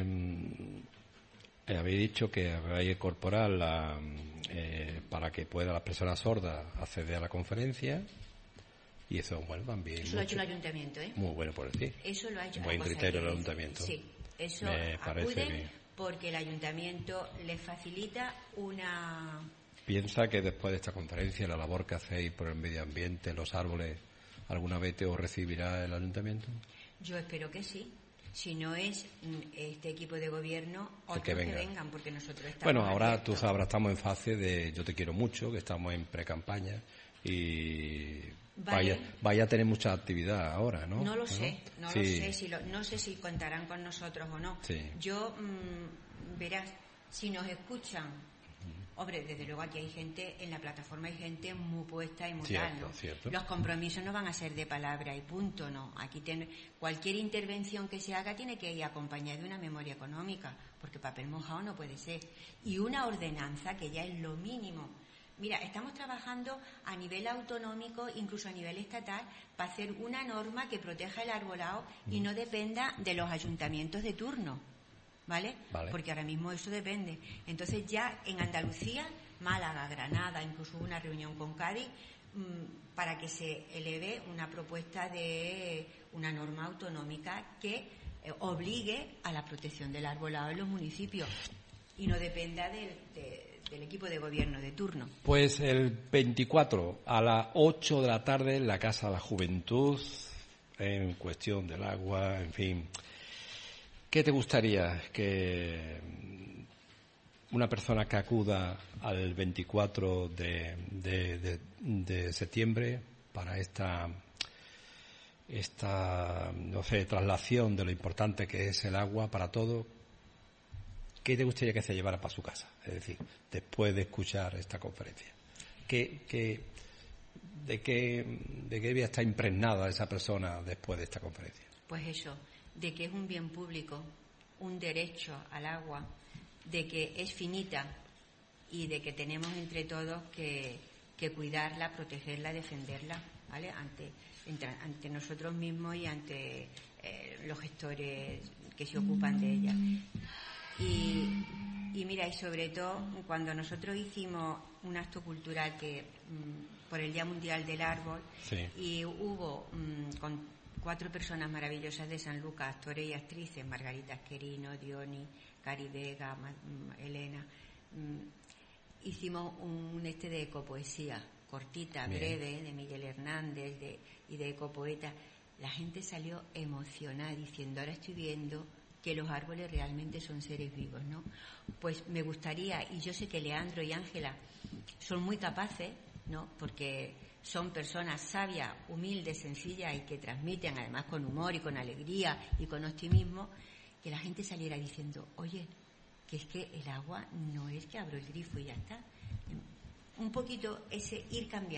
[SPEAKER 1] habéis dicho que vais a incorporar para que puedan las personas sordas acceder a la conferencia. Y eso, bueno, van bien.
[SPEAKER 2] Eso lo ha hecho el ayuntamiento, ¿eh?
[SPEAKER 1] Muy bueno por decir.
[SPEAKER 2] Eso lo ha hecho.
[SPEAKER 1] Buen criterio el ayuntamiento.
[SPEAKER 2] Sí, eso
[SPEAKER 1] me parece bien.
[SPEAKER 2] Porque el ayuntamiento les facilita una...
[SPEAKER 1] ¿Piensa que después de esta conferencia, la labor que hacéis por el medio ambiente, los árboles, alguna vez os recibirá el ayuntamiento?
[SPEAKER 2] Yo espero que sí. Si no es este equipo de gobierno, otros que vengan, porque nosotros estamos...
[SPEAKER 1] Bueno, ahora
[SPEAKER 2] abiertos.
[SPEAKER 1] tú sabrás, estamos en fase de Yo te quiero mucho, que estamos en pre-campaña y vaya a tener mucha actividad ahora, ¿no?
[SPEAKER 2] No lo sé, no sé si contarán con nosotros o no.
[SPEAKER 1] Sí.
[SPEAKER 2] Yo, verás, si nos escuchan, hombre, desde luego aquí hay gente, en la plataforma hay gente muy puesta y muy tal, ¿no?
[SPEAKER 1] Cierto.
[SPEAKER 2] Los compromisos no van a ser de palabra y punto, ¿no? Aquí cualquier intervención que se haga tiene que ir acompañada de una memoria económica, porque papel mojado no puede ser. Y una ordenanza, que ya es lo mínimo. Mira, estamos trabajando a nivel autonómico, incluso a nivel estatal, para hacer una norma que proteja el arbolado y no dependa de los ayuntamientos de turno. ¿Vale? Porque ahora mismo eso depende. Entonces ya en Andalucía, Málaga, Granada, incluso hubo una reunión con Cádiz para que se eleve una propuesta de una norma autonómica que obligue a la protección del arbolado en los municipios y no dependa del equipo de gobierno de turno.
[SPEAKER 1] Pues el 24 a las 8 de la tarde en la Casa de la Juventud, en cuestión del agua, en fin... ¿Qué te gustaría que una persona que acuda al 24 de septiembre para esta no sé, traslación de lo importante que es el agua para todo, qué te gustaría que se llevara para su casa? Es decir, después de escuchar esta conferencia, ¿de qué debía estar impregnada esa persona después de esta conferencia?
[SPEAKER 2] Pues eso, de que es un bien público, un derecho al agua, de que es finita y de que tenemos entre todos que cuidarla, protegerla, defenderla, ¿vale? Ante nosotros mismos y ante los gestores que se ocupan de ella. Y mira, y sobre todo cuando nosotros hicimos un acto cultural que por el Día Mundial del Árbol,
[SPEAKER 1] sí.
[SPEAKER 2] Y hubo con 4 personas maravillosas de San Lucas, actores y actrices, Margarita Asquerino, Diony, Cari Vega, Elena, hicimos un de ecopoesía, cortita,
[SPEAKER 1] Bien.
[SPEAKER 2] breve, de Miguel Hernández y de ecopoeta. La gente salió emocionada diciendo, ahora estoy viendo que los árboles realmente son seres vivos, ¿no? Pues me gustaría, y yo sé que Leandro y Ángela son muy capaces, ¿no? Porque son personas sabias, humildes, sencillas y que transmiten además con humor y con alegría y con optimismo, que la gente saliera diciendo, oye, que es que el agua no es que abro el grifo y ya está. Un poquito ese ir cambiando.